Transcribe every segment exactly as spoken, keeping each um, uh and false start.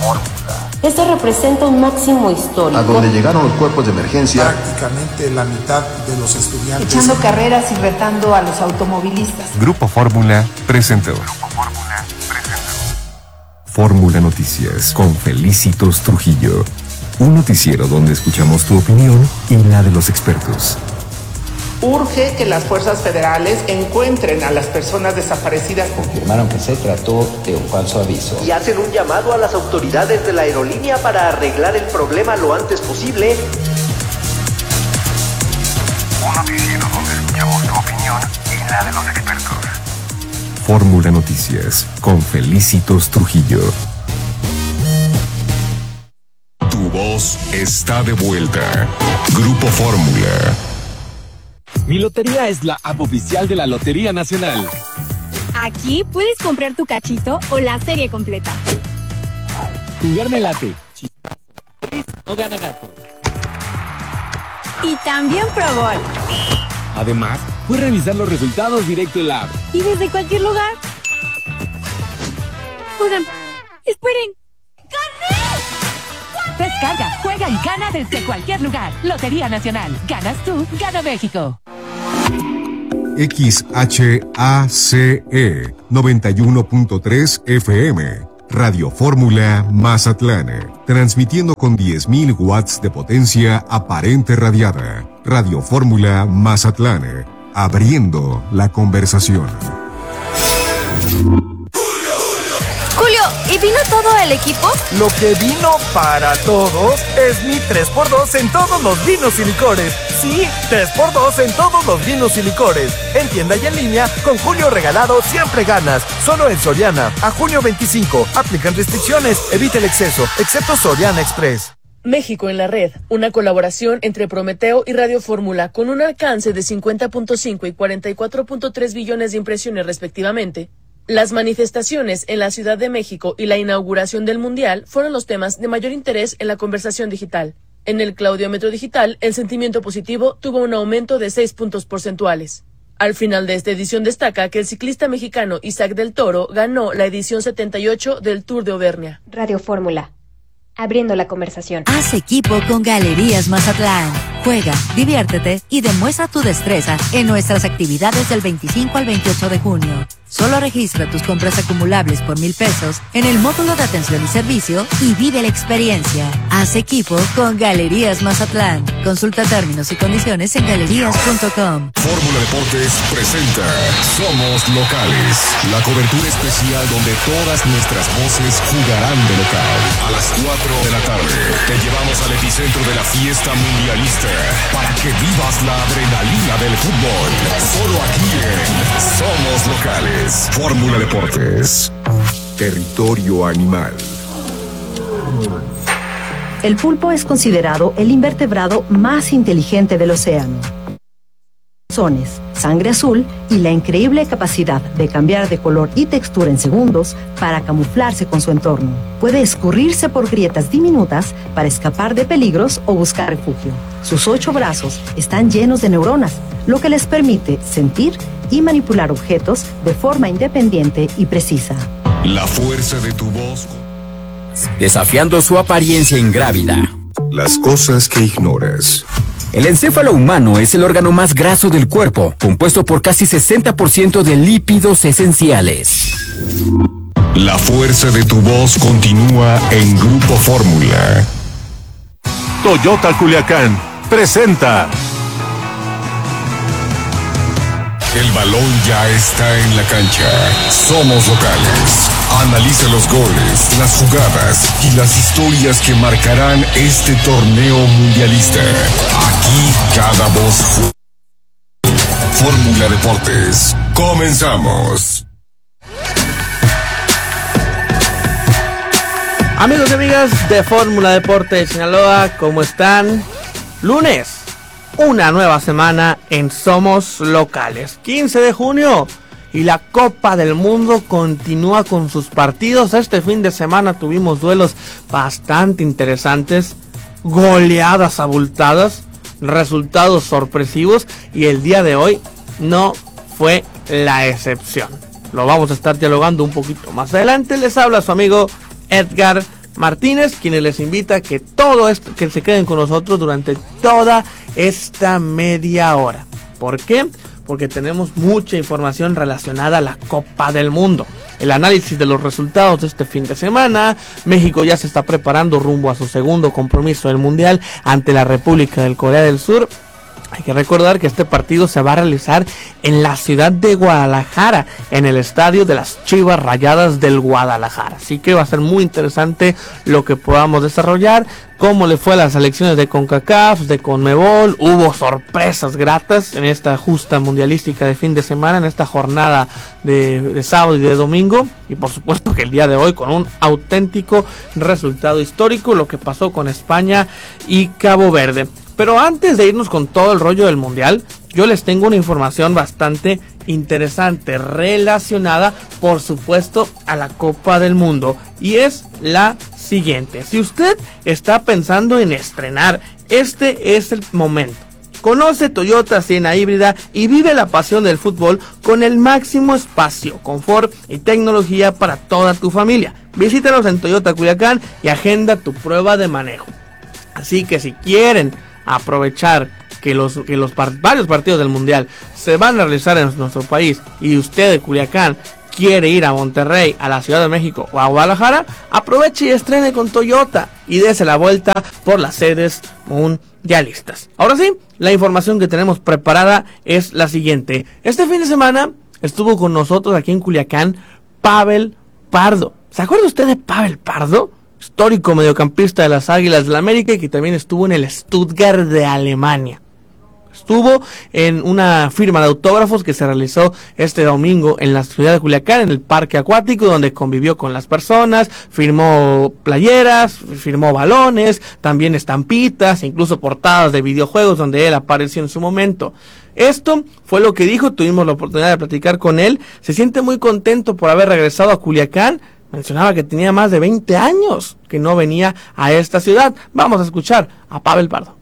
Esto representa un máximo histórico. A donde llegaron los cuerpos de emergencia. Prácticamente la mitad de los estudiantes. Echando carreras y retando a los automovilistas. Grupo Fórmula presentó. Fórmula Noticias con Felicitos Trujillo. Un noticiero donde escuchamos tu opinión y la de los expertos. Urge que las fuerzas federales encuentren a las personas desaparecidas. Confirmaron que se trató de un falso aviso. Y hacen un llamado a las autoridades de la aerolínea para arreglar el problema lo antes posible. Un noticiero donde escuchamos tu opinión y la de los expertos. Fórmula Noticias con Felicitos Trujillo. Tu voz está de vuelta. Grupo Fórmula. Mi Lotería es la app oficial de la Lotería Nacional. Aquí puedes comprar tu cachito o la serie completa. Jugar me late. No gana gato. Y también Pro Gol. Además, puedes revisar los resultados directo en la app. Y desde cualquier lugar. Oigan, esperen. ¡Gané! Descarga, juega y gana desde cualquier lugar. Lotería Nacional. Ganas tú, gana México. X H A C E noventa y uno punto tres F M. Radio Fórmula Mazatlán. Transmitiendo con diez mil watts de potencia aparente radiada. Radio Fórmula Mazatlán. Abriendo la conversación. Julio, ¿y vino todo el equipo? Lo que vino para todos es mi tres por dos en todos los vinos y licores. Sí, tres por dos en todos los vinos y licores. En tienda y en línea, con Julio regalado siempre ganas. Solo en Soriana. A junio veinticinco. Aplican restricciones. Evita el exceso, excepto Soriana Express. México en la red, una colaboración entre Prometeo y Radio Fórmula con un alcance de cincuenta punto cinco y cuarenta y cuatro punto tres billones de impresiones respectivamente. Las manifestaciones en la Ciudad de México y la inauguración del Mundial fueron los temas de mayor interés en la conversación digital. En el Claudiómetro Digital, el sentimiento positivo tuvo un aumento de seis puntos porcentuales. Al final de esta edición destaca que el ciclista mexicano Isaac del Toro ganó la edición setenta y ocho del Tour de Auvernia. Radio Fórmula. Abriendo la conversación. Haz equipo con Galerías Mazatlán. Juega, diviértete y demuestra tu destreza en nuestras actividades del veinticinco al veintiocho de junio. Solo registra tus compras acumulables por mil pesos en el módulo de atención y servicio y vive la experiencia. Haz equipo con Galerías Mazatlán. Consulta términos y condiciones en galerías punto com. Fórmula Deportes presenta Somos Locales, la cobertura especial donde todas nuestras voces jugarán de local. A las cuatro de la tarde te llevamos al epicentro de la fiesta mundialista para que vivas la adrenalina del fútbol. Solo aquí en Somos Locales. Fórmula Deportes. Territorio animal. El pulpo es considerado el invertebrado más inteligente del océano. Sones, sangre azul y la increíble capacidad de cambiar de color y textura en segundos para camuflarse con su entorno. Puede escurrirse por grietas diminutas para escapar de peligros o buscar refugio. Sus ocho brazos están llenos de neuronas, lo que les permite sentir y manipular objetos de forma independiente y precisa. La fuerza de tu voz. Desafiando su apariencia ingrávida. Las cosas que ignoras. El encéfalo humano es el órgano más graso del cuerpo, compuesto por casi sesenta por ciento de lípidos esenciales. La fuerza de tu voz continúa en Grupo Fórmula. Toyota Culiacán presenta. El balón ya está en la cancha. Somos locales. Analiza los goles, las jugadas y las historias que marcarán este torneo mundialista. Aquí cada voz. Fórmula Deportes. Comenzamos. Amigos y amigas de Fórmula Deportes Sinaloa, ¿cómo están? Lunes. Una nueva semana en Somos Locales, quince de junio, y la Copa del Mundo continúa con sus partidos. Este fin de semana tuvimos duelos bastante interesantes, goleadas abultadas, resultados sorpresivos, y el día de hoy no fue la excepción. Lo vamos a estar dialogando un poquito más adelante. Les habla su amigo Edgar Martínez, quienes les invita a que todo esto, que se queden con nosotros durante toda esta media hora. ¿Por qué? Porque tenemos mucha información relacionada a la Copa del Mundo. El análisis de los resultados de este fin de semana. México ya se está preparando rumbo a su segundo compromiso del Mundial ante la República del Corea del Sur. Hay que recordar que este partido se va a realizar en la ciudad de Guadalajara, en el estadio de las Chivas Rayadas del Guadalajara. Así que va a ser muy interesante lo que podamos desarrollar. Cómo le fue a las selecciones de CONCACAF, de CONMEBOL. Hubo sorpresas gratas en esta justa mundialística de fin de semana, en esta jornada de, de sábado y de domingo. Y por supuesto que el día de hoy con un auténtico resultado histórico, lo que pasó con España y Cabo Verde. Pero antes de irnos con todo el rollo del mundial, yo les tengo una información bastante interesante relacionada, por supuesto, a la Copa del Mundo. Y es la siguiente. Si usted está pensando en estrenar, este es el momento. Conoce Toyota Siena híbrida y vive la pasión del fútbol con el máximo espacio, confort y tecnología para toda tu familia. Visítanos en Toyota Culiacán y agenda tu prueba de manejo. Así que si quieren aprovechar que los que los par- varios partidos del mundial se van a realizar en nuestro país y usted de Culiacán quiere ir a Monterrey, a la Ciudad de México o a Guadalajara, aproveche y estrene con Toyota y dése la vuelta por las sedes mundialistas. Ahora sí, la información que tenemos preparada es la siguiente. Este fin de semana estuvo con nosotros aquí en Culiacán Pavel Pardo. ¿Se acuerda usted de Pavel Pardo? Histórico mediocampista de las Águilas del la América y que también estuvo en el Stuttgart de Alemania. Estuvo en una firma de autógrafos que se realizó este domingo en la ciudad de Culiacán, en el parque acuático, donde convivió con las personas, firmó playeras, firmó balones, también estampitas, incluso portadas de videojuegos donde él apareció en su momento. Esto fue lo que dijo, tuvimos la oportunidad de platicar con él. Se siente muy contento por haber regresado a Culiacán. Mencionaba que tenía más de veinte años que no venía a esta ciudad. Vamos a escuchar a Pavel Pardo.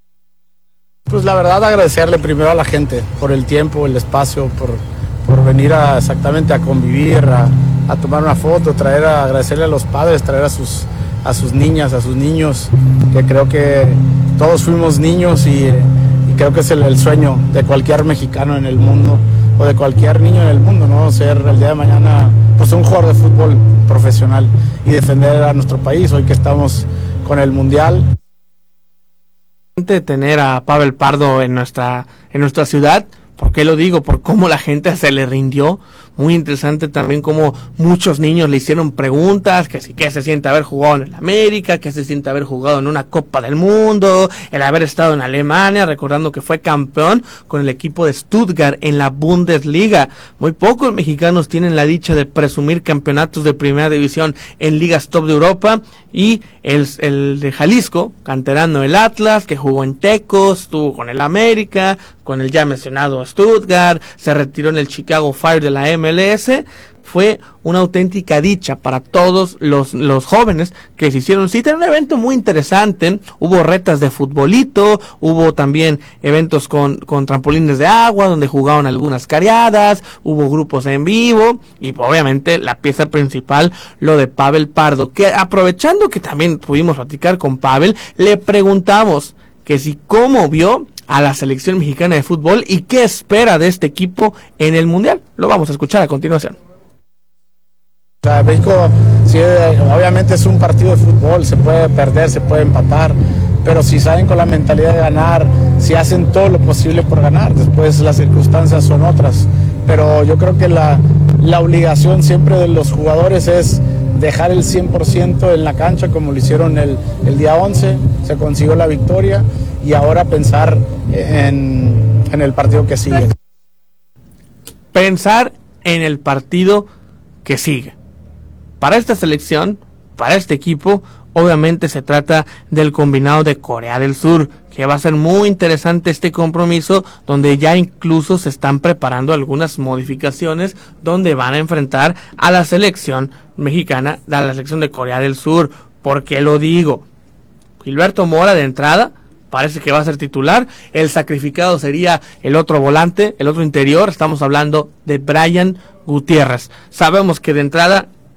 Pues la verdad agradecerle primero a la gente por el tiempo, el espacio, por, por venir a, exactamente a convivir, a, a tomar una foto, traer a agradecerle a los padres, traer a sus, a sus niñas, a sus niños, que creo que todos fuimos niños y, y creo que es el, el sueño de cualquier mexicano en el mundo, o de cualquier niño en el mundo, ¿no? Ser el día de mañana pues un jugador de fútbol profesional y defender a nuestro país hoy que estamos con el mundial. Tener a Pavel Pardo en nuestra en nuestra ciudad, ¿por qué lo digo? Por cómo la gente se le rindió. Muy interesante también cómo muchos niños le hicieron preguntas, que si qué se siente haber jugado en el América, qué se siente haber jugado en una Copa del Mundo, el haber estado en Alemania, recordando que fue campeón con el equipo de Stuttgart en la Bundesliga. Muy pocos mexicanos tienen la dicha de presumir campeonatos de primera división en ligas top de Europa, y el, el de Jalisco, canterano del Atlas, que jugó en Tecos, estuvo con el América, con el ya mencionado Stuttgart, se retiró en el Chicago Fire de la M L S. Fue una auténtica dicha para todos los, los jóvenes que se hicieron cita en un evento muy interesante. Hubo retas de futbolito, hubo también eventos con, con trampolines de agua donde jugaron algunas cariadas, hubo grupos en vivo y obviamente la pieza principal, lo de Pavel Pardo, que aprovechando que también pudimos platicar con Pavel, le preguntamos que si cómo vio a la selección mexicana de fútbol y qué espera de este equipo en el Mundial. Lo vamos a escuchar a continuación. O sea, México, sí, obviamente es un partido de fútbol, se puede perder, se puede empatar, pero si salen con la mentalidad de ganar, si hacen todo lo posible por ganar, después las circunstancias son otras. Pero yo creo que la, la obligación siempre de los jugadores es dejar el cien por ciento en la cancha, como lo hicieron el, el día once, se consiguió la victoria, y ahora pensar en, en el partido que sigue. Pensar en el partido que sigue. Para esta selección, para este equipo, obviamente se trata del combinado de Corea del Sur, que va a ser muy interesante este compromiso, donde ya incluso se están preparando algunas modificaciones, donde van a enfrentar a la selección mexicana, a la selección de Corea del Sur. ¿Por qué lo digo? Gilberto Mora de entrada parece que va a ser titular. El sacrificado sería el otro volante, el otro interior. Estamos hablando de Brian Gutiérrez. Sabemos que de entrada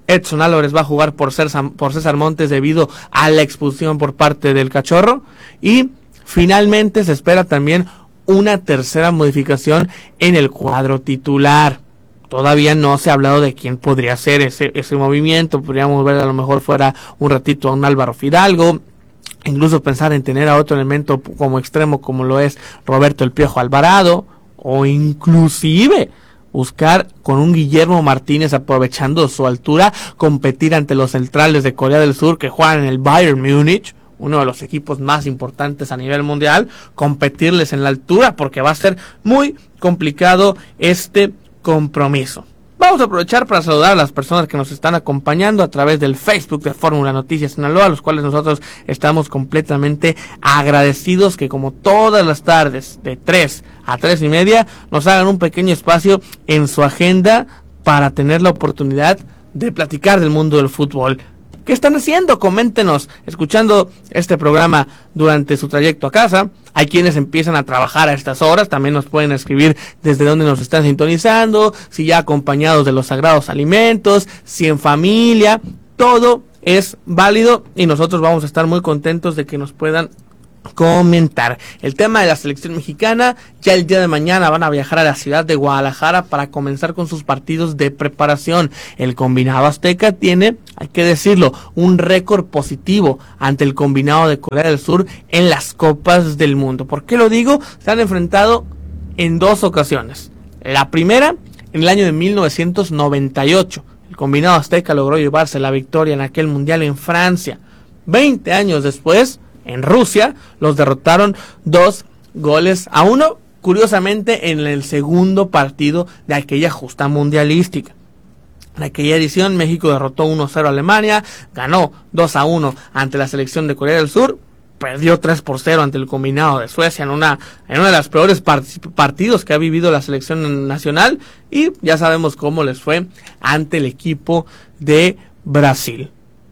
Edson Álvarez va a jugar por César, por César Montes debido a la expulsión por parte del Cachorro. Y finalmente se espera también una tercera modificación en el cuadro titular. Todavía no se ha hablado de quién podría ser ese, ese movimiento. Podríamos ver a lo mejor fuera un ratito a un Álvaro Fidalgo. Incluso pensar en tener a otro elemento como extremo como lo es Roberto El Piojo Alvarado. O inclusive buscar con un Guillermo Martínez, aprovechando su altura, competir ante los centrales de Corea del Sur que juegan en el Bayern Múnich, uno de los equipos más importantes a nivel mundial, competirles en la altura, porque va a ser muy complicado este compromiso. Vamos a aprovechar para saludar a las personas que nos están acompañando a través del Facebook de Fórmula Noticias Sinaloa, a los cuales nosotros estamos completamente agradecidos que como todas las tardes de tres a tres y media nos hagan un pequeño espacio en su agenda para tener la oportunidad de platicar del mundo del fútbol. ¿Qué están haciendo? Coméntenos, escuchando este programa durante su trayecto a casa. Hay quienes empiezan a trabajar a estas horas, también nos pueden escribir desde dónde nos están sintonizando, si ya acompañados de los sagrados alimentos, si en familia, todo es válido y nosotros vamos a estar muy contentos de que nos puedan comentar. El tema de la selección mexicana, ya el día de mañana van a viajar a la ciudad de Guadalajara para comenzar con sus partidos de preparación. El combinado azteca tiene, hay que decirlo, un récord positivo ante el combinado de Corea del Sur en las Copas del Mundo. ¿Por qué lo digo? Se han enfrentado en dos ocasiones. La primera, en el año de mil novecientos noventa y ocho. El combinado azteca logró llevarse la victoria en aquel mundial en Francia. veinte años después, en Rusia, los derrotaron dos goles a uno, curiosamente en el segundo partido de aquella justa mundialística. En aquella edición, México derrotó uno cero a Alemania, ganó dos a uno ante la selección de Corea del Sur, perdió tres por cero ante el combinado de Suecia en una en uno de los peores part- partidos que ha vivido la selección nacional, y ya sabemos cómo les fue ante el equipo de Brasil.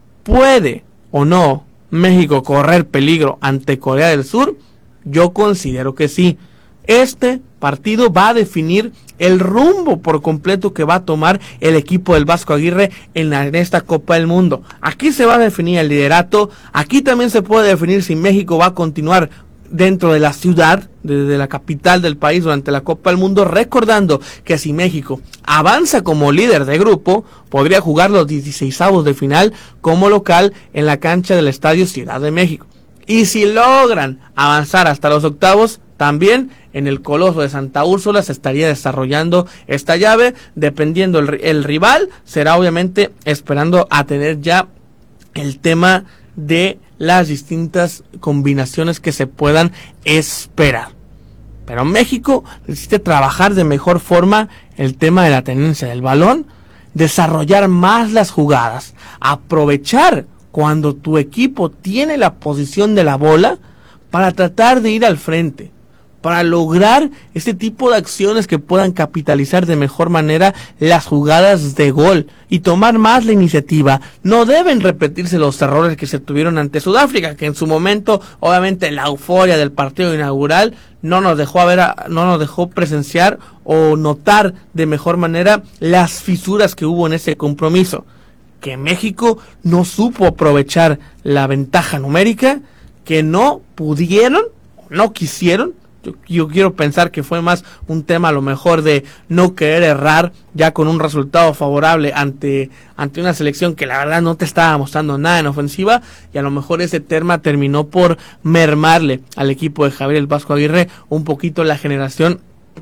¿Puede o no México correr peligro ante Corea del Sur? Yo considero que sí. Este partido va a definir el rumbo por completo que va a tomar el equipo del Vasco Aguirre en, la, en esta Copa del Mundo. Aquí se va a definir el liderato, aquí también se puede definir si México va a continuar dentro de la ciudad, desde la capital del país durante la Copa del Mundo, recordando que si México avanza como líder de grupo, podría jugar los dieciseisavos de final como local en la cancha del Estadio Ciudad de México. Y si logran avanzar hasta los octavos, también en el Coloso de Santa Úrsula se estaría desarrollando esta llave, dependiendo el, el rival, será obviamente esperando a tener ya el tema de las distintas combinaciones que se puedan esperar. Pero México necesita trabajar de mejor forma el tema de la tenencia del balón, desarrollar más las jugadas, aprovechar cuando tu equipo tiene la posición de la bola para tratar de ir al frente, para lograr este tipo de acciones que puedan capitalizar de mejor manera las jugadas de gol y tomar más la iniciativa. No deben repetirse los errores que se tuvieron ante Sudáfrica, que en su momento, obviamente, la euforia del partido inaugural no nos dejó a ver, a, no nos dejó presenciar o notar de mejor manera las fisuras que hubo en ese compromiso. Que México no supo aprovechar la ventaja numérica, que no pudieron, no quisieron. Yo, yo quiero pensar que fue más un tema a lo mejor de no querer errar ya con un resultado favorable ante, ante una selección que la verdad no te estaba mostrando nada en ofensiva, y a lo mejor ese tema terminó por mermarle al equipo de Javier el Vasco Aguirre un poquito la generación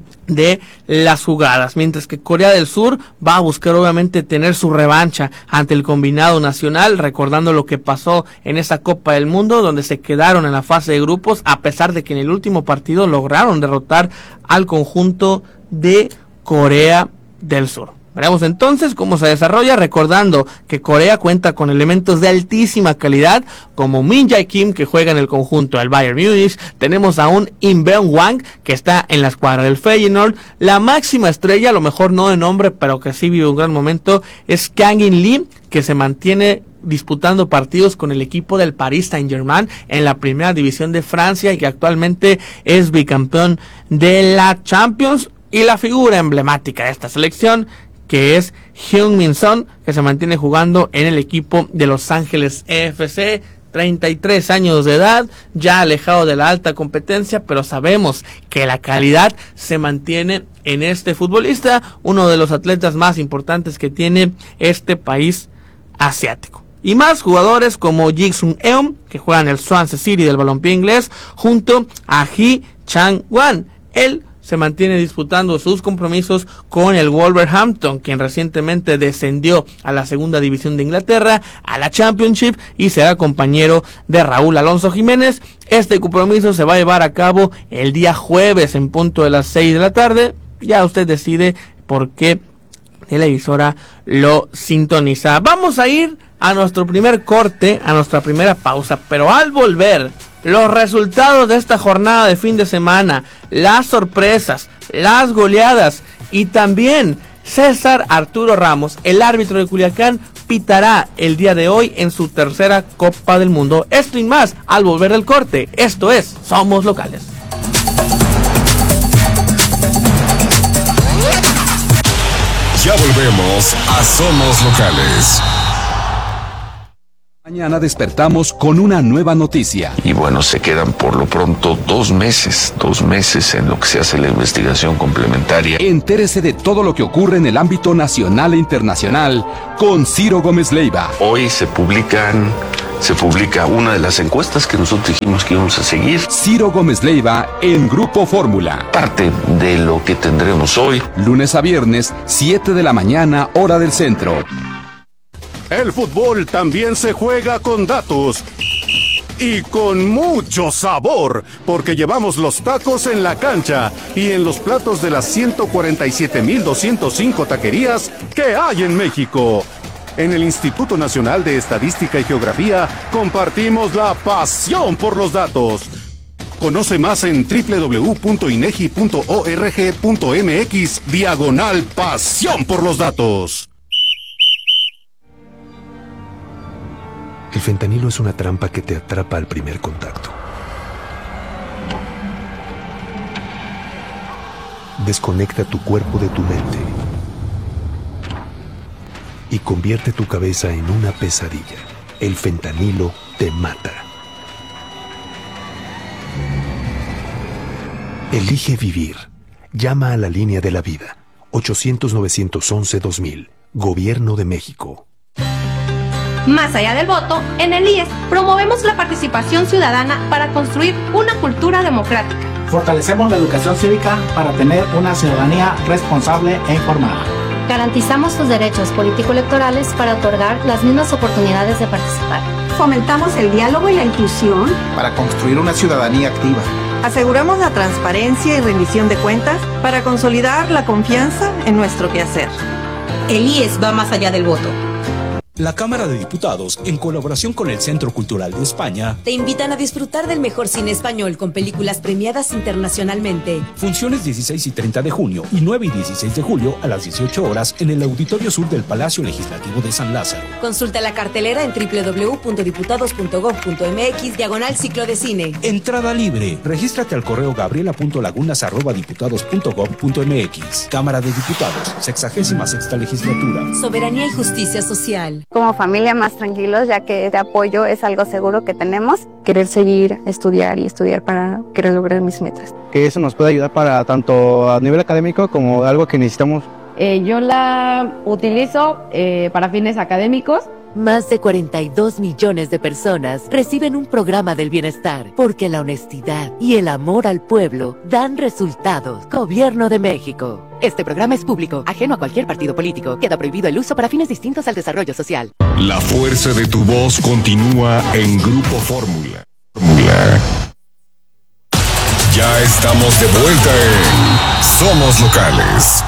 de las jugadas, mientras que Corea del Sur va a buscar obviamente tener su revancha ante el combinado nacional, recordando lo que pasó en esa Copa del Mundo, donde se quedaron en la fase de grupos, a pesar de que en el último partido lograron derrotar al conjunto de Corea del Sur. Veremos entonces cómo se desarrolla, recordando que Corea cuenta con elementos de altísima calidad, como Min Jae Kim, que juega en el conjunto del Bayern Múnich. Tenemos a un In Beon Hwang, que está en la escuadra del Feyenoord. La máxima estrella, a lo mejor no de nombre, pero que sí vive un gran momento, es Kang In Lee, que se mantiene disputando partidos con el equipo del Paris Saint-Germain en la primera división de Francia y que actualmente es bicampeón de la Champions. Y la figura emblemática de esta selección, que es Heung-min Son, que se mantiene jugando en el equipo de Los Ángeles F C. treinta y tres años de edad, ya alejado de la alta competencia, pero sabemos que la calidad se mantiene en este futbolista, uno de los atletas más importantes que tiene este país asiático. Y más jugadores como Ji-sung Eun, que juega en el Swansea City del balompié inglés, junto a Hee Chang-wan. Él se mantiene disputando sus compromisos con el Wolverhampton, quien recientemente descendió a la segunda división de Inglaterra, a la Championship, y será compañero de Raúl Alonso Jiménez. Este compromiso se va a llevar a cabo el día jueves en punto de las seis de la tarde. Ya usted decide por qué televisora lo sintoniza. Vamos a ir a nuestro primer corte, a nuestra primera pausa, pero al volver, los resultados de esta jornada de fin de semana, las sorpresas, las goleadas y también César Arturo Ramos, el árbitro de Culiacán, pitará el día de hoy en su tercera Copa del Mundo. Esto y más al volver del corte. Esto es Somos Locales. Ya volvemos a Somos Locales. Mañana despertamos con una nueva noticia. Y bueno, se quedan por lo pronto dos meses, dos meses en lo que se hace la investigación complementaria. Entérese de todo lo que ocurre en el ámbito nacional e internacional con Ciro Gómez Leiva. Hoy se publican, se publica una de las encuestas que nosotros dijimos que íbamos a seguir. Ciro Gómez Leiva en Grupo Fórmula. Parte de lo que tendremos hoy. Lunes a viernes, siete de la mañana, hora del centro. El fútbol también se juega con datos y con mucho sabor, porque llevamos los tacos en la cancha y en los platos de las ciento cuarenta y siete mil doscientos cinco taquerías que hay en México. En el Instituto Nacional de Estadística y Geografía compartimos la pasión por los datos. Conoce más en doble u doble u doble u punto inegi punto org punto mx diagonal pasión por los datos. El fentanilo es una trampa que te atrapa al primer contacto. Desconecta tu cuerpo de tu mente y convierte tu cabeza en una pesadilla. El fentanilo te mata. Elige vivir. Llama a la línea de la vida. ochocientos, novecientos once, dos mil. Gobierno de México. Más allá del voto, en el I E S promovemos la participación ciudadana para construir una cultura democrática. Fortalecemos la educación cívica para tener una ciudadanía responsable e informada. Garantizamos sus derechos político-electorales para otorgar las mismas oportunidades de participar. Fomentamos el diálogo y la inclusión para construir una ciudadanía activa. Aseguramos la transparencia y rendición de cuentas para consolidar la confianza en nuestro quehacer. El I E S va más allá del voto. La Cámara de Diputados, en colaboración con el Centro Cultural de España, te invitan a disfrutar del mejor cine español con películas premiadas internacionalmente. Funciones dieciséis y treinta de junio y nueve y dieciséis de julio a las dieciocho horas en el Auditorio Sur del Palacio Legislativo de San Lázaro. Consulta la cartelera en doble u doble u doble u punto diputados punto gob punto mx diagonal ciclo de cine. Entrada libre. Regístrate al correo gabriela punto lagunas arroba diputados punto gob punto mx. Cámara de Diputados, sexagésima sexta legislatura. Soberanía y justicia social. Como familia más tranquilos, ya que este apoyo es algo seguro que tenemos. Querer seguir, estudiar y estudiar para querer lograr mis metas. Que eso nos puede ayudar para tanto a nivel académico como algo que necesitamos. Eh, yo la utilizo eh, para fines académicos. Más de cuarenta y dos millones de personas reciben un programa del bienestar porque la honestidad y el amor al pueblo dan resultados. Gobierno de México. Este programa es público, ajeno a cualquier partido político. Queda prohibido el uso para fines distintos al desarrollo social. La fuerza de tu voz continúa en Grupo Fórmula. Fórmula. Ya estamos de vuelta en Somos Locales.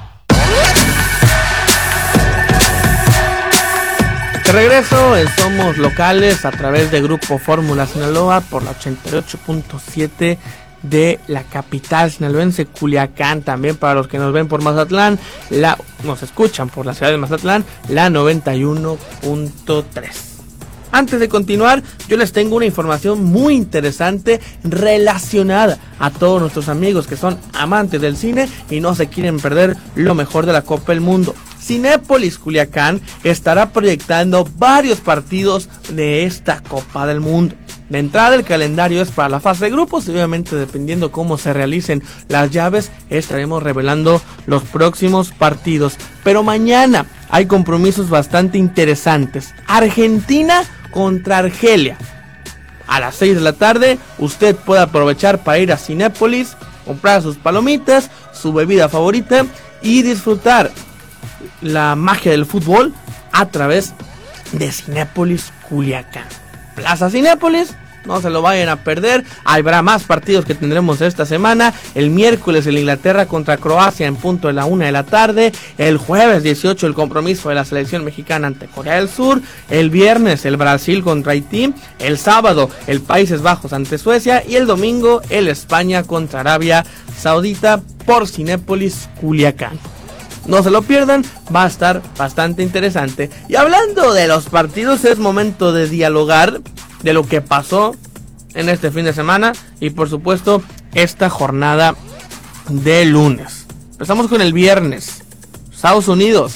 De regreso en Somos Locales a través de Grupo Fórmula Sinaloa por la ochenta y ocho punto siete de la capital sinaloense, Culiacán. También para los que nos ven por Mazatlán, la nos escuchan por la ciudad de Mazatlán, la noventa y uno punto tres. Antes de continuar, yo les tengo una información muy interesante relacionada a todos nuestros amigos que son amantes del cine y no se quieren perder lo mejor de la Copa del Mundo. Cinépolis Culiacán estará proyectando varios partidos de esta Copa del Mundo. De entrada, el calendario es para la fase de grupos y obviamente dependiendo cómo se realicen las llaves estaremos revelando los próximos partidos. Pero mañana hay compromisos bastante interesantes. Argentina contra Argelia. A las seis de la tarde usted puede aprovechar para ir a Cinépolis, comprar sus palomitas, su bebida favorita y disfrutar la magia del fútbol a través de Cinépolis Culiacán. Plaza Cinépolis, no se lo vayan a perder. Habrá más partidos que tendremos esta semana. El miércoles el Inglaterra contra Croacia en punto de la una de la tarde. El jueves dieciocho el compromiso de la selección mexicana ante Corea del Sur. El viernes el Brasil contra Haití. El sábado el Países Bajos ante Suecia. Y el domingo el España contra Arabia Saudita por Cinépolis Culiacán. No se lo pierdan, va a estar bastante interesante. Y hablando de los partidos, es momento de dialogar de lo que pasó en este fin de semana y por supuesto esta jornada de lunes. Empezamos con el viernes. Estados Unidos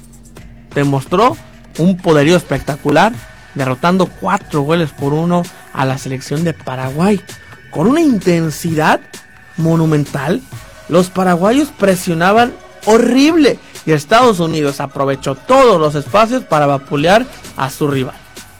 demostró un poderío espectacular, derrotando cuatro goles por uno a la selección de Paraguay. Con una intensidad monumental, los paraguayos presionaban horrible y Estados Unidos aprovechó todos los espacios para vapulear a su rival.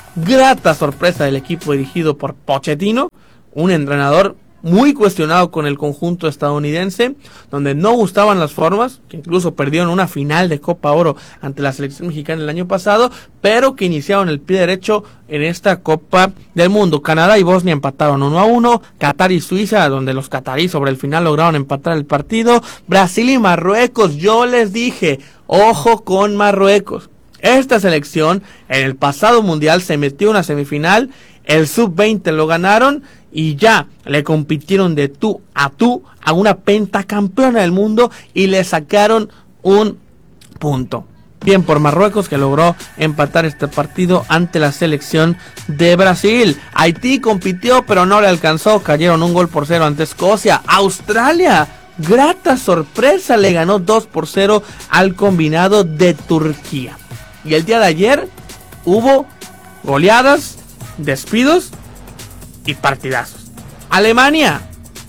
Grata sorpresa del equipo dirigido por Pochettino, un entrenador muy cuestionado con el conjunto estadounidense, donde no gustaban las formas, que incluso perdieron una final de Copa Oro ante la selección mexicana el año pasado, pero que iniciaron el pie derecho en esta Copa del Mundo. Canadá y Bosnia empataron uno a uno, Qatar y Suiza, donde los cataríes sobre el final lograron empatar el partido, Brasil y Marruecos, yo les dije, ojo con Marruecos. Esta selección en el pasado mundial se metió en una semifinal, el sub veinte lo ganaron y ya le compitieron de tú a tú a una pentacampeona del mundo y le sacaron un punto. Bien por Marruecos, que logró empatar este partido ante la selección de Brasil. Haití compitió pero no le alcanzó, cayeron un gol por cero ante Escocia. Australia, grata sorpresa, le ganó dos por cero al combinado de Turquía. Y el día de ayer hubo goleadas, despidos y partidazos. Alemania,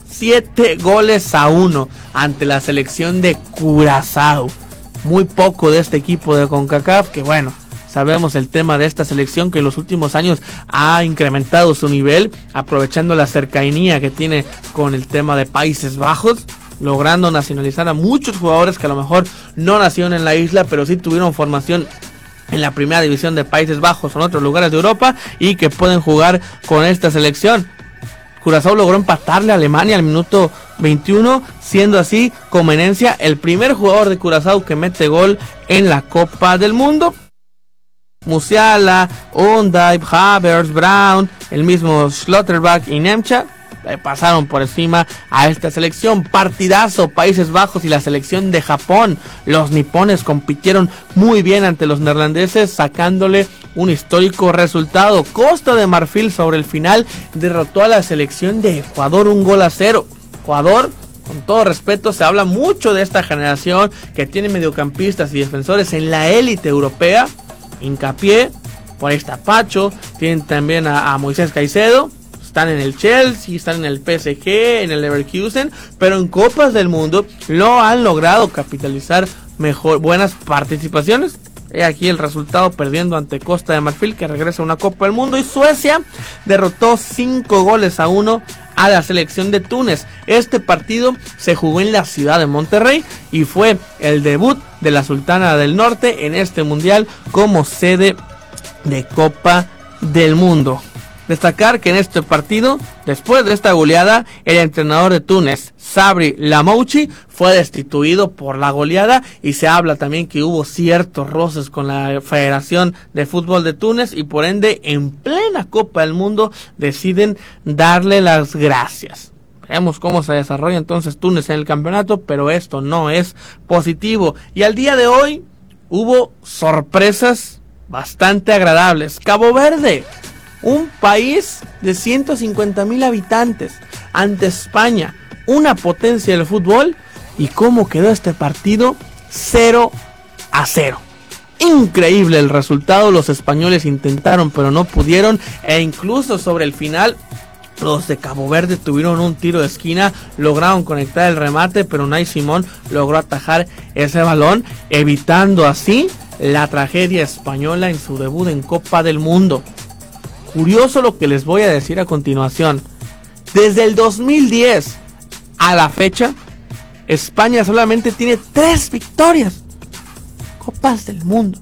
siete goles a uno ante la selección de Curazao. Muy poco de este equipo de CONCACAF, que bueno, sabemos el tema de esta selección que en los últimos años ha incrementado su nivel, aprovechando la cercanía que tiene con el tema de Países Bajos, logrando nacionalizar a muchos jugadores que a lo mejor no nacieron en la isla, pero sí tuvieron formación en la primera división de Países Bajos o en otros lugares de Europa y que pueden jugar con esta selección. Curazao logró empatarle a Alemania al minuto veintiuno, siendo así Comenencia el primer jugador de Curazao que mete gol en la Copa del Mundo. Musiala, Ondaj, Havertz, Brown, el mismo Schlotterbeck y Nemcha le pasaron por encima a esta selección. Partidazo, Países Bajos y la selección de Japón. Los nipones compitieron muy bien ante los neerlandeses, sacándole un histórico resultado. Costa de Marfil sobre el final derrotó a la selección de Ecuador un gol a cero. Ecuador, con todo respeto, se habla mucho de esta generación que tiene mediocampistas y defensores en la élite europea. Hincapié, por ahí está Pacho, tienen también a, a Moisés Caicedo. Están en el Chelsea, están en el P S G, en el Leverkusen, pero en Copas del Mundo no han logrado capitalizar mejor, buenas participaciones. He aquí el resultado, perdiendo ante Costa de Marfil, que regresa a una Copa del Mundo, y Suecia derrotó cinco goles a uno a la selección de Túnez. Este partido se jugó en la ciudad de Monterrey y fue el debut de la Sultana del Norte en este mundial como sede de Copa del Mundo. Destacar que en este partido, después de esta goleada, el entrenador de Túnez, Sabri Lamouchi, fue destituido por la goleada y se habla también que hubo ciertos roces con la Federación de Fútbol de Túnez y por ende en plena Copa del Mundo deciden darle las gracias. Veamos cómo se desarrolla entonces Túnez en el campeonato, pero esto no es positivo. Y al día de hoy hubo sorpresas bastante agradables. Cabo Verde, un país de ciento cincuenta mil habitantes, ante España, una potencia del fútbol. ¿Y cómo quedó este partido? cero a cero. Increíble el resultado, los españoles intentaron pero no pudieron, e incluso sobre el final los de Cabo Verde tuvieron un tiro de esquina, lograron conectar el remate, pero Unai Simón logró atajar ese balón, evitando así la tragedia española en su debut en Copa del Mundo. Curioso lo que les voy a decir a continuación. Desde el dos mil diez a la fecha, España solamente tiene tres victorias. Copas del Mundo.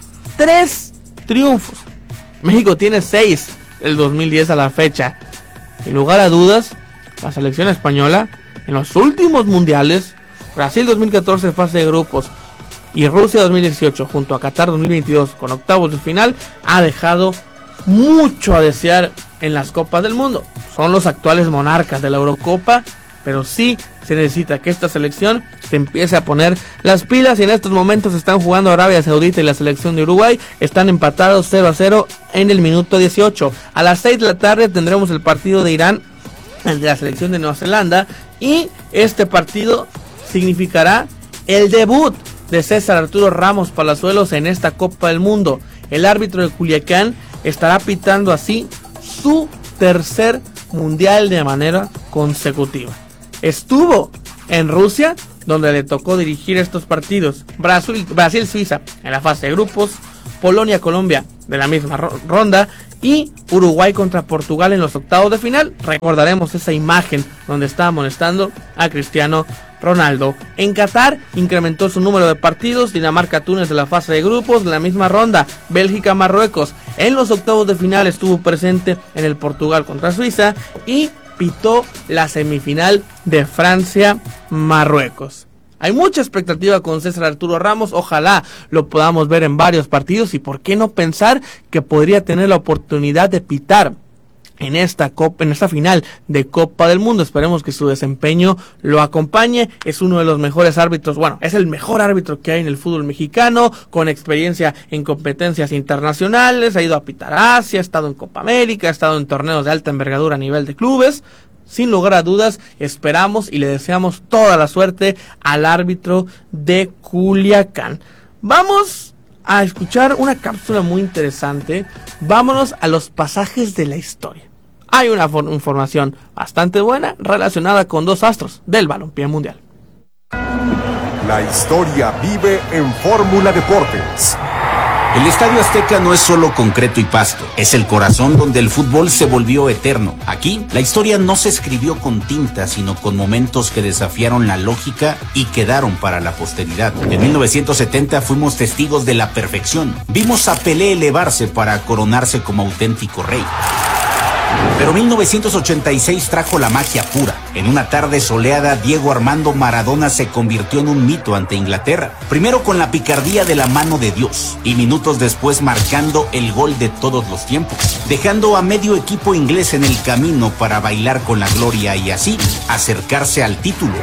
Tres triunfos. México tiene seis del dos mil diez a la fecha. Sin lugar a dudas, la selección española en los últimos mundiales, Brasil dos mil catorce fase de grupos y Rusia dos mil dieciocho junto a Qatar dos mil veintidós con octavos de final, ha dejado mucho a desear en las Copas del Mundo. Son los actuales monarcas de la Eurocopa, pero sí se necesita que esta selección se empiece a poner las pilas, y en estos momentos están jugando Arabia Saudita y la selección de Uruguay, están empatados cero a cero en el minuto dieciocho. A las seis de la tarde tendremos el partido de Irán, el de la selección de Nueva Zelanda, y este partido significará el debut de César Arturo Ramos Palazuelos en esta Copa del Mundo. El árbitro de Culiacán estará pitando así su tercer mundial de manera consecutiva. Estuvo en Rusia, donde le tocó dirigir estos partidos. Brasil, Brasil-Suiza en la fase de grupos, Polonia-Colombia de la misma ro- ronda y Uruguay contra Portugal en los octavos de final. Recordaremos esa imagen donde estaba amonestando a Cristiano Ronaldo. En Qatar incrementó su número de partidos. Dinamarca-Túnez de la fase de grupos de la misma ronda. Bélgica-Marruecos en los octavos de final estuvo presente en el Portugal contra Suiza y pitó la semifinal de Francia-Marruecos. Hay mucha expectativa con César Arturo Ramos, ojalá lo podamos ver en varios partidos, y por qué no pensar que podría tener la oportunidad de pitar en esta copa, en esta final de Copa del Mundo. Esperemos que su desempeño lo acompañe. Es uno de los mejores árbitros, bueno, es el mejor árbitro que hay en el fútbol mexicano, con experiencia en competencias internacionales, ha ido a pitar a Asia, ha estado en Copa América, ha estado en torneos de alta envergadura a nivel de clubes. Sin lugar a dudas, esperamos y le deseamos toda la suerte al árbitro de Culiacán. Vamos a escuchar una cápsula muy interesante. Vámonos a los pasajes de la historia. Hay una for- información bastante buena relacionada con dos astros del balompié mundial. La historia vive en Fórmula Deportes. El Estadio Azteca no es solo concreto y pasto, es el corazón donde el fútbol se volvió eterno. Aquí, la historia no se escribió con tinta, sino con momentos que desafiaron la lógica y quedaron para la posteridad. En mil novecientos setenta fuimos testigos de la perfección. Vimos a Pelé elevarse para coronarse como auténtico rey. Pero mil novecientos ochenta y seis trajo la magia pura. En una tarde soleada, Diego Armando Maradona se convirtió en un mito ante Inglaterra. Primero con la picardía de la mano de Dios y minutos después marcando el gol de todos los tiempos, dejando a medio equipo inglés en el camino para bailar con la gloria y así acercarse al título.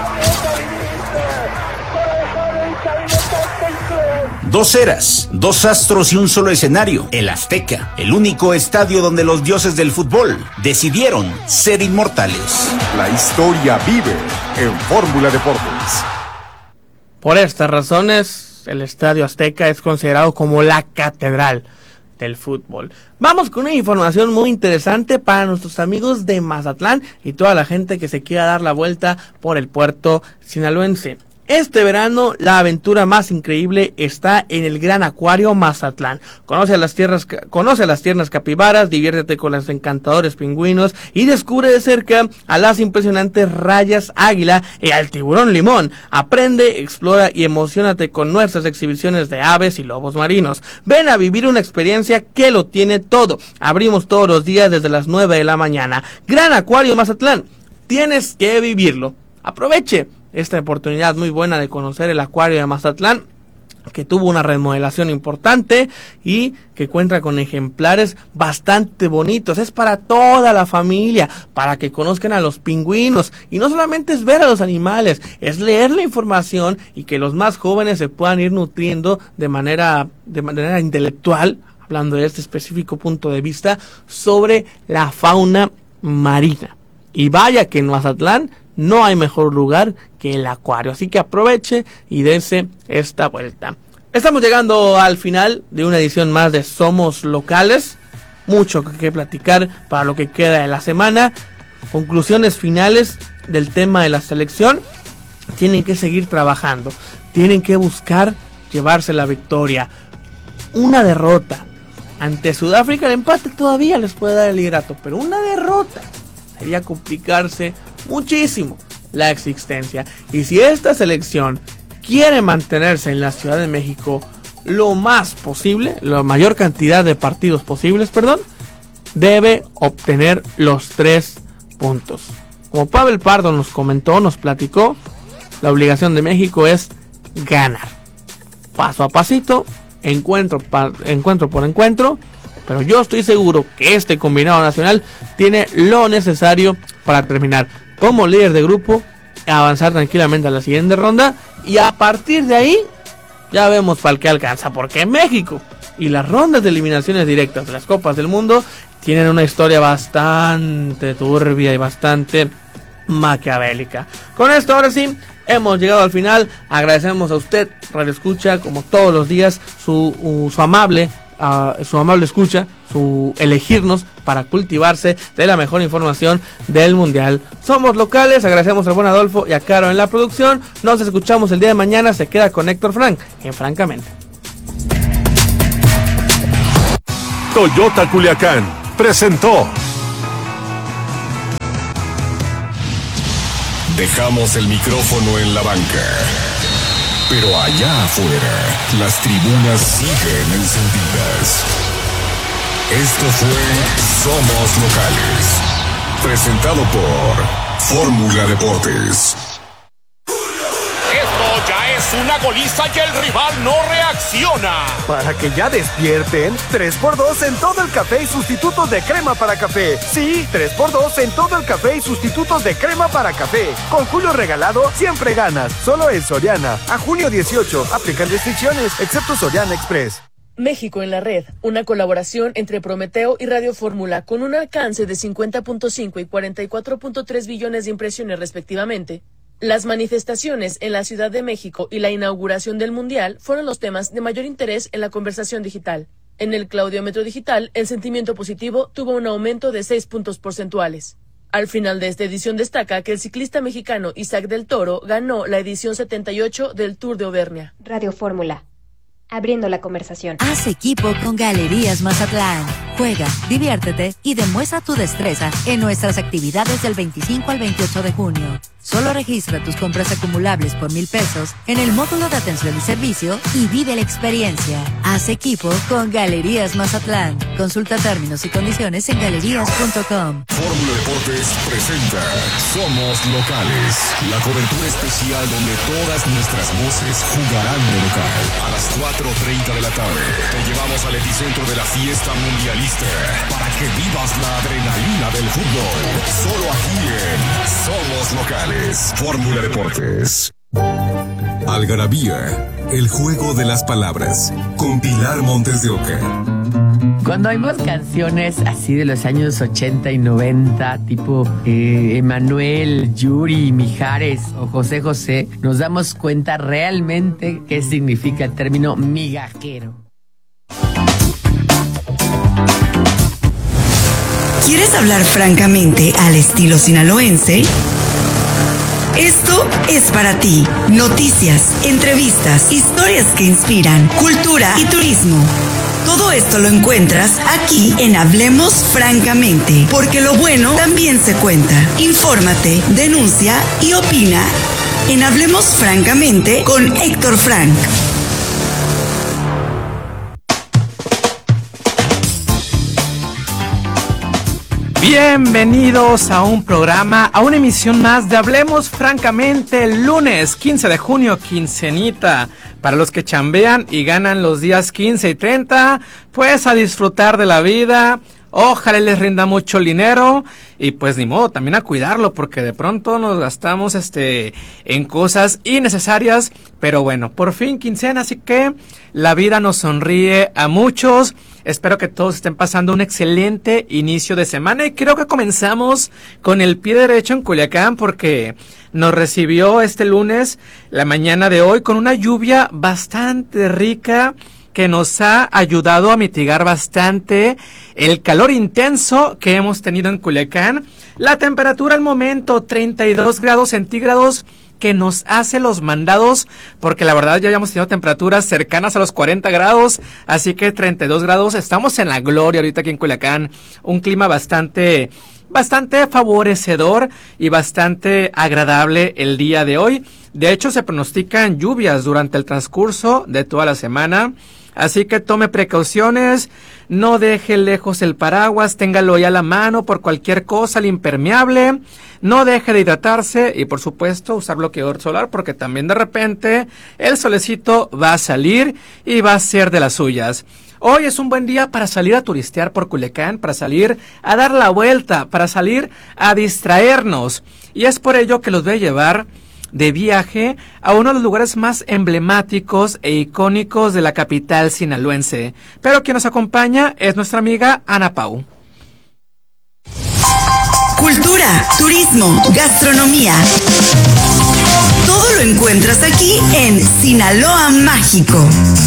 Dos eras, dos astros y un solo escenario, el Azteca, el único estadio donde los dioses del fútbol decidieron ser inmortales. La historia vive en Fórmula Deportes. Por estas razones, el Estadio Azteca es considerado como la catedral del fútbol. Vamos con una información muy interesante para nuestros amigos de Mazatlán y toda la gente que se quiera dar la vuelta por el puerto sinaloense. Este verano, la aventura más increíble está en el Gran Acuario Mazatlán. Conoce a las tierras, conoce a las tiernas capibaras, diviértete con los encantadores pingüinos y descubre de cerca a las impresionantes rayas águila y al tiburón limón. Aprende, explora y emocionate con nuestras exhibiciones de aves y lobos marinos. Ven a vivir una experiencia que lo tiene todo. Abrimos todos los días desde las nueve de la mañana. Gran Acuario Mazatlán. Tienes que vivirlo. Aproveche esta oportunidad muy buena de conocer el acuario de Mazatlán, que tuvo una remodelación importante y que cuenta con ejemplares bastante bonitos. Es para toda la familia, para que conozcan a los pingüinos. Y no solamente es ver a los animales, es leer la información y que los más jóvenes se puedan ir nutriendo de manera, de manera intelectual, hablando de este específico punto de vista, sobre la fauna marina. Y vaya que en Mazatlán no hay mejor lugar que el acuario, así que aproveche y dése esta vuelta. Estamos llegando al final de una edición más de Somos Locales. Mucho que platicar para lo que queda de la semana. Conclusiones finales del tema de la selección. Tienen que seguir trabajando. Tienen que buscar llevarse la victoria. Una derrota ante Sudáfrica, el empate todavía les puede dar el liderato, pero una derrota sería complicarse muchísimo la existencia. Y si esta selección quiere mantenerse en la Ciudad de México lo más posible, la mayor cantidad de partidos posibles, perdón, debe obtener los tres puntos. Como Pavel Pardo nos comentó, nos platicó, la obligación de México es ganar. Paso a pasito, encuentro, pa, encuentro por encuentro, pero yo estoy seguro que este combinado nacional tiene lo necesario para terminar como líder de grupo, avanzar tranquilamente a la siguiente ronda y a partir de ahí ya vemos para el que alcanza, porque México y las rondas de eliminaciones directas de las Copas del Mundo tienen una historia bastante turbia y bastante maquiavélica. Con esto ahora sí hemos llegado al final. Agradecemos a usted, Radio Escucha, como todos los días, su, uh, su amable uh, su amable escucha, su elegirnos para cultivarse de la mejor información del Mundial. Somos Locales, agradecemos al buen Adolfo y a Caro en la producción. Nos escuchamos el día de mañana. Se queda con Héctor Frank en Francamente. Toyota Culiacán presentó. Dejamos el micrófono en la banca, pero allá afuera las tribunas siguen encendidas. Esto fue Somos Locales, presentado por Fórmula Deportes. Esto ya es una goliza y el rival no reacciona. Para que ya despierten, tres por dos en todo el café y sustitutos de crema para café. Sí, tres por dos en todo el café y sustitutos de crema para café. Con Julio Regalado siempre ganas. Solo en Soriana. A junio dieciocho. Aplican restricciones, excepto Soriana Express. México en la red, una colaboración entre Prometeo y Radio Fórmula con un alcance de cincuenta punto cinco y cuarenta y cuatro punto tres billones de impresiones respectivamente. Las manifestaciones en la Ciudad de México y la inauguración del Mundial fueron los temas de mayor interés en la conversación digital. En el claudiómetro digital, el sentimiento positivo tuvo un aumento de seis puntos porcentuales. Al final de esta edición destaca que el ciclista mexicano Isaac del Toro ganó la edición setenta y ocho del Tour de Auvernia. Radio Fórmula, abriendo la conversación. Haz equipo con Galerías Mazatlán. Juega, diviértete y demuestra tu destreza en nuestras actividades del veinticinco al veintiocho de junio. Solo registra tus compras acumulables por mil pesos en el módulo de atención y servicio y vive la experiencia. Haz equipo con Galerías Mazatlán. Consulta términos y condiciones en galerías punto com. Fórmula Deportes presenta Somos Locales, la cobertura especial donde todas nuestras voces jugarán de local. A las cuatro treinta de la tarde te llevamos al epicentro de la fiesta mundialista para que vivas la adrenalina del fútbol. Solo aquí en Somos Locales. Fórmula Deportes. Algarabía, el juego de las palabras, con Pilar Montes de Oca. Cuando oímos canciones así de los años ochenta y noventa, tipo eh, Emanuel, Yuri, Mijares o José José, nos damos cuenta realmente qué significa el término migajero. ¿Quieres hablar francamente al estilo sinaloense? Esto es para ti. Noticias, entrevistas, historias que inspiran, cultura y turismo. Todo esto lo encuentras aquí en Hablemos Francamente, porque lo bueno también se cuenta. Infórmate, denuncia y opina en Hablemos Francamente con Héctor Frank. Bienvenidos a un programa, a una emisión más de Hablemos Francamente, el lunes quince de junio, quincenita. Para los que chambean y ganan los días quince y treinta, pues a disfrutar de la vida. Ojalá les rinda mucho el dinero y pues ni modo, también a cuidarlo porque de pronto nos gastamos este en cosas innecesarias, pero bueno, por fin quincena, así que la vida nos sonríe a muchos. Espero que todos estén pasando un excelente inicio de semana y creo que comenzamos con el pie derecho en Culiacán porque nos recibió este lunes, la mañana de hoy, con una lluvia bastante rica que nos ha ayudado a mitigar bastante el calor intenso que hemos tenido en Culiacán. La temperatura al momento, treinta y dos grados centígrados, que nos hace los mandados, porque la verdad ya habíamos tenido temperaturas cercanas a los cuarenta grados, así que treinta y dos grados, estamos en la gloria ahorita aquí en Culiacán, un clima bastante, bastante favorecedor y bastante agradable el día de hoy. De hecho, se pronostican lluvias durante el transcurso de toda la semana, así que tome precauciones, no deje lejos el paraguas, téngalo ya a la mano por cualquier cosa, el impermeable, no deje de hidratarse y por supuesto usar bloqueador solar porque también de repente el solecito va a salir y va a ser de las suyas. Hoy es un buen día para salir a turistear por Culiacán, para salir a dar la vuelta, para salir a distraernos y es por ello que los voy a llevar de viaje a uno de los lugares más emblemáticos e icónicos de la capital sinaloense. Pero quien nos acompaña es nuestra amiga Ana Pau. Cultura, turismo, gastronomía. Todo lo encuentras aquí en Sinaloa Mágico.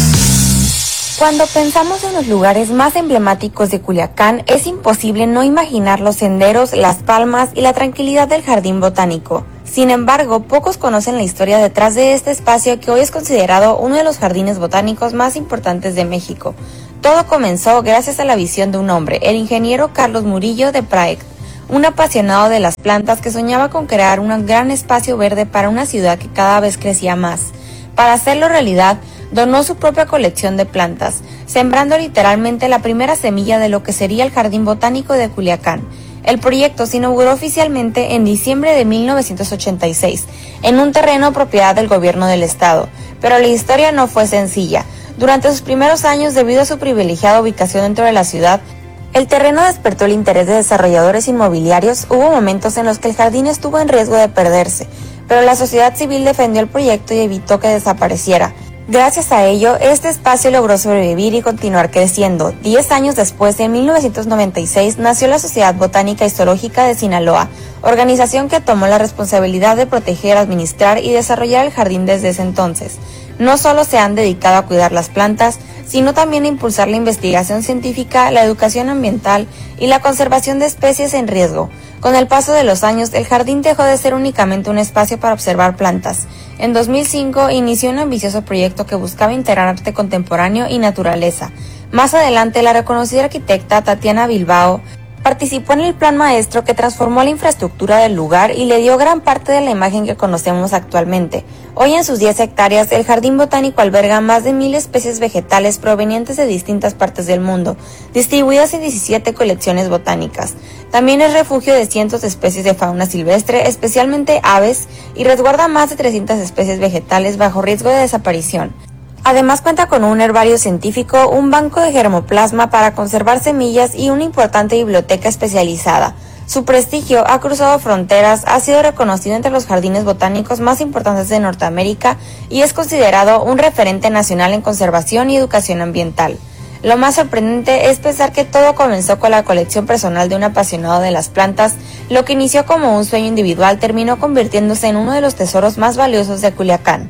Cuando pensamos en los lugares más emblemáticos de Culiacán, es imposible no imaginar los senderos, las palmas y la tranquilidad del jardín botánico. Sin embargo, pocos conocen la historia detrás de este espacio que hoy es considerado uno de los jardines botánicos más importantes de México. Todo comenzó gracias a la visión de un hombre, el ingeniero Carlos Murillo de Praet, un apasionado de las plantas que soñaba con crear un gran espacio verde para una ciudad que cada vez crecía más. Para hacerlo realidad, donó su propia colección de plantas, sembrando literalmente la primera semilla de lo que sería el Jardín Botánico de Culiacán. El proyecto se inauguró oficialmente en diciembre de mil novecientos ochenta y seis, en un terreno propiedad del gobierno del estado, pero la historia no fue sencilla. Durante sus primeros años, debido a su privilegiada ubicación dentro de la ciudad, el terreno despertó el interés de desarrolladores inmobiliarios. Hubo momentos en los que el jardín estuvo en riesgo de perderse, pero la sociedad civil defendió el proyecto y evitó que desapareciera. Gracias a ello, este espacio logró sobrevivir y continuar creciendo. Diez años después, en mil novecientos noventa y seis, nació la Sociedad Botánica y Zoológica de Sinaloa, organización que tomó la responsabilidad de proteger, administrar y desarrollar el jardín desde ese entonces. No solo se han dedicado a cuidar las plantas, sino también a impulsar la investigación científica, la educación ambiental y la conservación de especies en riesgo. Con el paso de los años, el jardín dejó de ser únicamente un espacio para observar plantas. En dos mil cinco inició un ambicioso proyecto que buscaba integrar arte contemporáneo y naturaleza. Más adelante, la reconocida arquitecta Tatiana Bilbao participó en el plan maestro que transformó la infraestructura del lugar y le dio gran parte de la imagen que conocemos actualmente. Hoy en sus diez hectáreas, el Jardín Botánico alberga más de mil especies vegetales provenientes de distintas partes del mundo, distribuidas en diecisiete colecciones botánicas. También es refugio de cientos de especies de fauna silvestre, especialmente aves, y resguarda más de trescientas especies vegetales bajo riesgo de desaparición. Además cuenta con un herbario científico, un banco de germoplasma para conservar semillas y una importante biblioteca especializada. Su prestigio ha cruzado fronteras, ha sido reconocido entre los jardines botánicos más importantes de Norteamérica y es considerado un referente nacional en conservación y educación ambiental. Lo más sorprendente es pensar que todo comenzó con la colección personal de un apasionado de las plantas. Lo que inició como un sueño individual terminó convirtiéndose en uno de los tesoros más valiosos de Culiacán.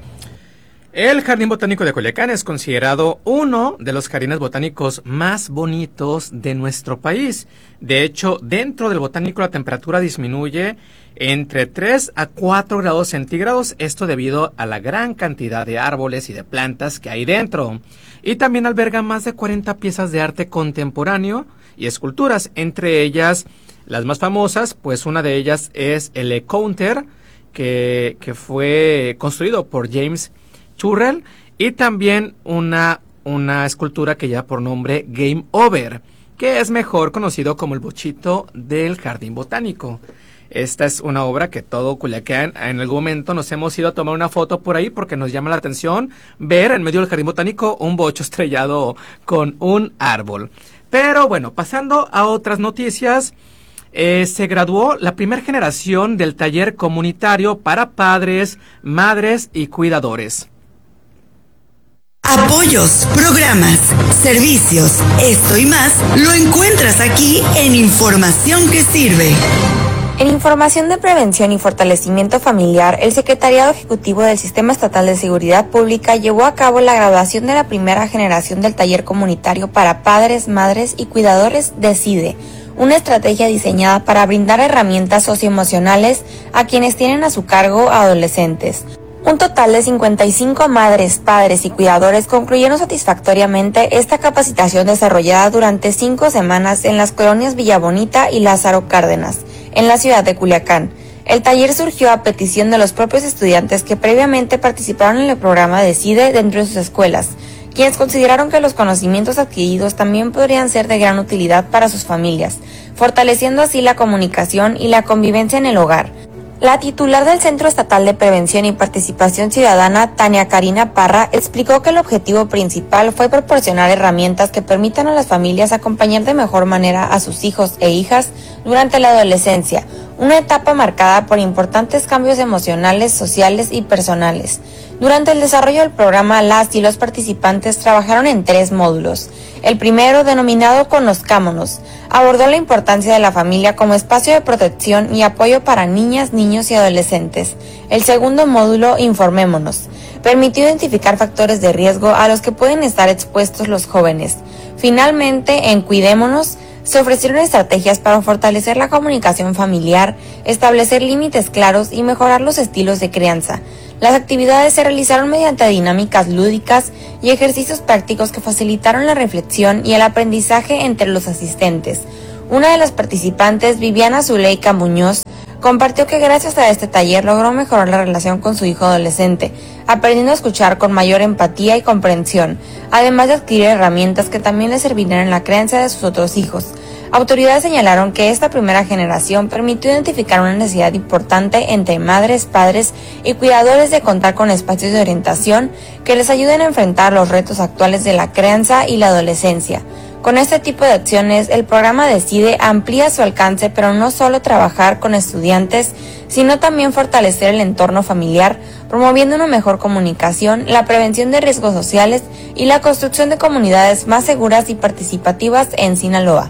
El Jardín Botánico de Culiacán es considerado uno de los jardines botánicos más bonitos de nuestro país. De hecho, dentro del botánico la temperatura disminuye entre tres a cuatro grados centígrados, esto debido a la gran cantidad de árboles y de plantas que hay dentro. Y también alberga más de cuarenta piezas de arte contemporáneo y esculturas, entre ellas las más famosas, pues una de ellas es el Encounter, que, que fue construido por James Turrell, y también una, una escultura que lleva por nombre Game Over, que es mejor conocido como el bochito del Jardín Botánico. Esta es una obra que todo Culiacán en algún momento nos hemos ido a tomar una foto por ahí porque nos llama la atención ver en medio del Jardín Botánico un bocho estrellado con un árbol. Pero bueno, pasando a otras noticias, eh, se graduó la primera generación del taller comunitario para padres, madres y cuidadores. Apoyos, programas, servicios, esto y más lo encuentras aquí en Información que Sirve. En información de prevención y fortalecimiento familiar, el Secretariado Ejecutivo del Sistema Estatal de Seguridad Pública llevó a cabo la graduación de la primera generación del taller comunitario para padres, madres y cuidadores de CIDE, una estrategia diseñada para brindar herramientas socioemocionales a quienes tienen a su cargo a adolescentes. Un total de cincuenta y cinco madres, padres y cuidadores concluyeron satisfactoriamente esta capacitación desarrollada durante cinco semanas en las colonias Villa Bonita y Lázaro Cárdenas, en la ciudad de Culiacán. El taller surgió a petición de los propios estudiantes que previamente participaron en el programa de CIDE dentro de sus escuelas, quienes consideraron que los conocimientos adquiridos también podrían ser de gran utilidad para sus familias, fortaleciendo así la comunicación y la convivencia en el hogar. La titular del Centro Estatal de Prevención y Participación Ciudadana, Tania Karina Parra, explicó que el objetivo principal fue proporcionar herramientas que permitan a las familias acompañar de mejor manera a sus hijos e hijas durante la adolescencia, una etapa marcada por importantes cambios emocionales, sociales y personales. Durante el desarrollo del programa, las y los participantes trabajaron en tres módulos. El primero, denominado Conozcámonos, abordó la importancia de la familia como espacio de protección y apoyo para niñas, niños y adolescentes. El segundo módulo, Informémonos, permitió identificar factores de riesgo a los que pueden estar expuestos los jóvenes. Finalmente, en Cuidémonos, se ofrecieron estrategias para fortalecer la comunicación familiar, establecer límites claros y mejorar los estilos de crianza. Las actividades se realizaron mediante dinámicas lúdicas y ejercicios prácticos que facilitaron la reflexión y el aprendizaje entre los asistentes. Una de las participantes, Viviana Zuleika Muñoz, compartió que gracias a este taller logró mejorar la relación con su hijo adolescente, aprendiendo a escuchar con mayor empatía y comprensión, además de adquirir herramientas que también le servirán en la crianza de sus otros hijos. Autoridades señalaron que esta primera generación permitió identificar una necesidad importante entre madres, padres y cuidadores de contar con espacios de orientación que les ayuden a enfrentar los retos actuales de la crianza y la adolescencia. Con este tipo de acciones, el programa de CIDE amplía su alcance, pero no solo trabajar con estudiantes, sino también fortalecer el entorno familiar, promoviendo una mejor comunicación, la prevención de riesgos sociales y la construcción de comunidades más seguras y participativas en Sinaloa.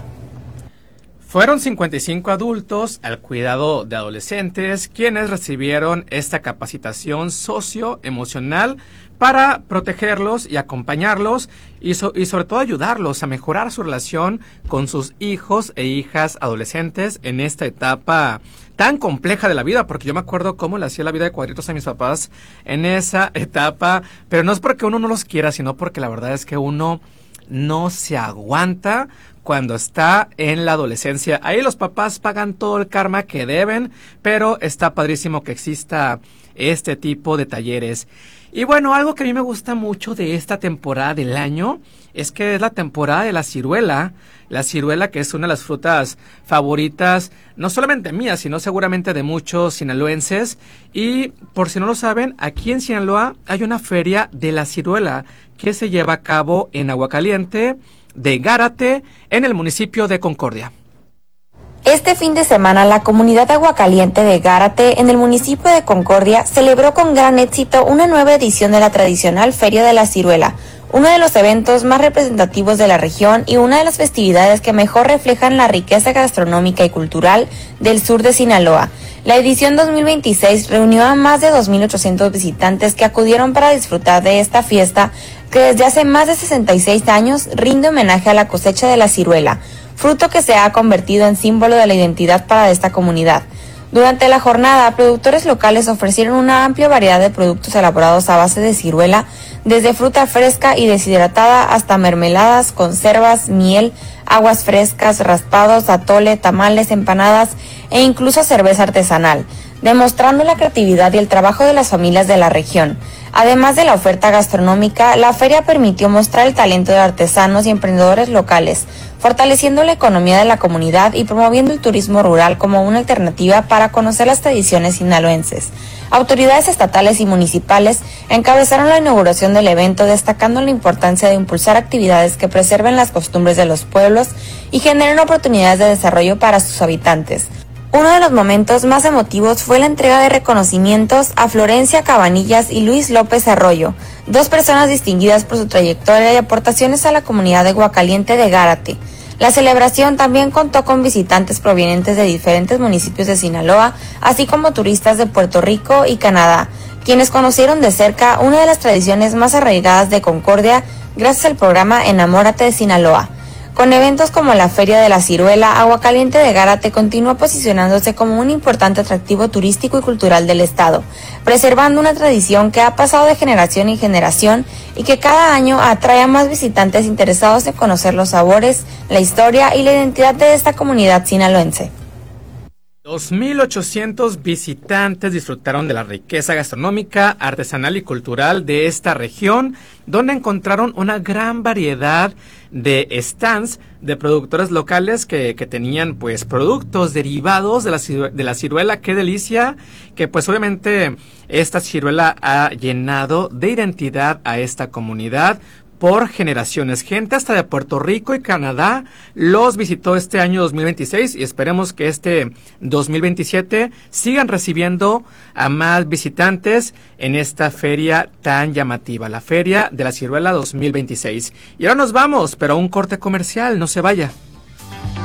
Fueron cincuenta y cinco adultos al cuidado de adolescentes quienes recibieron esta capacitación socioemocional para protegerlos y acompañarlos y, so, y sobre todo ayudarlos a mejorar su relación con sus hijos e hijas adolescentes en esta etapa tan compleja de la vida, porque yo me acuerdo cómo le hacía la vida de cuadritos a mis papás en esa etapa, pero no es porque uno no los quiera, sino porque la verdad es que uno no se aguanta cuando está en la adolescencia. Ahí los papás pagan todo el karma que deben, pero está padrísimo que exista este tipo de talleres. Y bueno, algo que a mí me gusta mucho de esta temporada del año es que es la temporada de la ciruela. La ciruela, que es una de las frutas favoritas, no solamente mía, sino seguramente de muchos sinaloenses. Y por si no lo saben, aquí en Sinaloa hay una feria de la ciruela que se lleva a cabo en Aguacaliente de Gárate, en el municipio de Concordia. Este fin de semana, la comunidad de Aguacaliente de Gárate, en el municipio de Concordia, celebró con gran éxito una nueva edición de la tradicional Feria de la Ciruela, uno de los eventos más representativos de la región y una de las festividades que mejor reflejan la riqueza gastronómica y cultural del sur de Sinaloa. La edición dos mil veintiséis reunió a más de dos mil ochocientos visitantes que acudieron para disfrutar de esta fiesta que desde hace más de sesenta y seis años rinde homenaje a la cosecha de la ciruela, fruto que se ha convertido en símbolo de la identidad para esta comunidad. Durante la jornada, productores locales ofrecieron una amplia variedad de productos elaborados a base de ciruela, desde fruta fresca y deshidratada hasta mermeladas, conservas, miel, aguas frescas, raspados, atole, tamales, empanadas e incluso cerveza artesanal, demostrando la creatividad y el trabajo de las familias de la región. Además de la oferta gastronómica, la feria permitió mostrar el talento de artesanos y emprendedores locales, fortaleciendo la economía de la comunidad y promoviendo el turismo rural como una alternativa para conocer las tradiciones sinaloenses. Autoridades estatales y municipales encabezaron la inauguración del evento, destacando la importancia de impulsar actividades que preserven las costumbres de los pueblos y generen oportunidades de desarrollo para sus habitantes. Uno de los momentos más emotivos fue la entrega de reconocimientos a Florencia Cabanillas y Luis López Arroyo, dos personas distinguidas por su trayectoria y aportaciones a la comunidad de Aguacaliente de Gárate. La celebración también contó con visitantes provenientes de diferentes municipios de Sinaloa, así como turistas de Puerto Rico y Canadá, quienes conocieron de cerca una de las tradiciones más arraigadas de Concordia gracias al programa Enamórate de Sinaloa. Con eventos como la Feria de la Ciruela, Aguacaliente de Gárate continúa posicionándose como un importante atractivo turístico y cultural del estado, preservando una tradición que ha pasado de generación en generación y que cada año atrae a más visitantes interesados en conocer los sabores, la historia y la identidad de esta comunidad sinaloense. dos mil ochocientos visitantes disfrutaron de la riqueza gastronómica, artesanal y cultural de esta región, donde encontraron una gran variedad de stands de productores locales que, que tenían pues productos derivados de la, de la ciruela. ¡Qué delicia! Que pues obviamente esta ciruela ha llenado de identidad a esta comunidad por generaciones. Gente hasta de Puerto Rico y Canadá los visitó este año dos mil veintiséis y esperemos que este dos mil veintisiete sigan recibiendo a más visitantes en esta feria tan llamativa, la Feria de la Ciruela dos mil veintiséis. Y ahora nos vamos, pero a un corte comercial, no se vaya.